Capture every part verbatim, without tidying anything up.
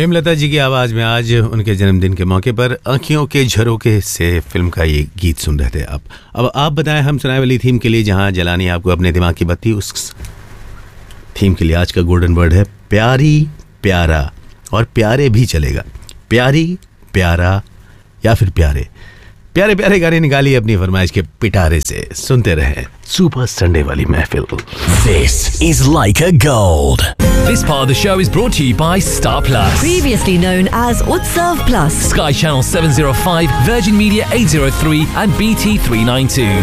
हेमलता जी की आवाज़ में आज उनके जन्मदिन के मौके पर आँखियों के झरोके से फिल्म का ये गीत सुन रहे थे आप। अब आप बताएं हम सुनाए वाली थीम के लिए, जहाँ जलानी आपको अपने दिमाग की बत्ती, उस थीम के लिए आज का गोल्डन वर्ड है प्यारी प्यारा, और प्यारे भी चलेगा। प्यारी प्यारा या फिर प्यारे। प्यारे प्यारे गाने निकालिए अपनी फरमाइश के पिटारे से। सुनते रहें सुपर संडे वाली महफिल। This is Leica Gold. This part of the show is brought to you by Star Plus. Previously known as Utsav Plus. Sky Channel seven oh five, Virgin Media eight oh three and B T three ninety-two.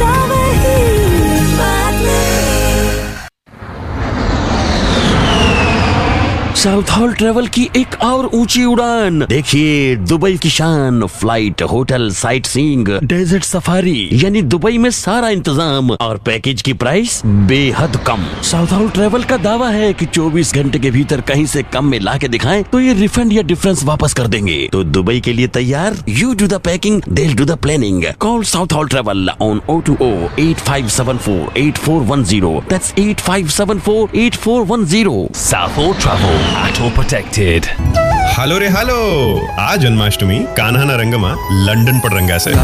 South hall travel की एक और ऊंची उड़ान। देखिए Dubai की शान, flight, hotel, sight seeing, desert safari, यानी Dubai में सारा इंतजाम और पैकेज की प्राइस बेहद कम। साउथ हॉल ट्रेवल का दावा है कि चौबीस घंटे के भीतर कहीं से कम में ला के दिखाएं तो ये रिफंड या डिफरेंस वापस कर देंगे। तो दुबई के लिए तैयार? You do the packing, they do the planning. Call south hall travel on O two O eight five seven four eight four one zero. That's eight five seven four eight four one zero. South Hall Travel, at all protected. Hello ray hello ఆ Janmashtami Kanha రంగమా London పడరంగా से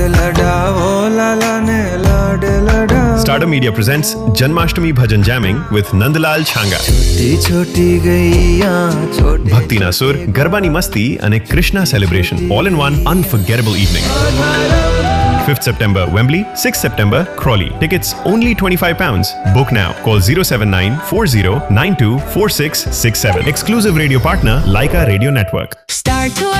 Starter Media presents Janmashtami Bhajan Jamming with Nandlal Chhanga. Bhakti na sur, Garbani Masti and a Krishna celebration all in one unforgettable evening. fifth September Wembley, sixth September Crawley. Tickets only twenty-five pounds. Book now. Call zero seven nine four zero nine two four six six seven. Exclusive radio partner Leica Radio Network. Star Tour